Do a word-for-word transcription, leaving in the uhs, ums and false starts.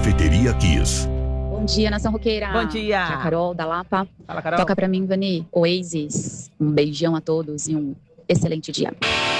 Cafeteria Kiss. Bom dia, Nação Roqueira. Bom dia. Aqui é a Carol, da Lapa. Fala, Carol. Toca pra mim, Vani, Oasis. Um beijão a todos e um excelente dia.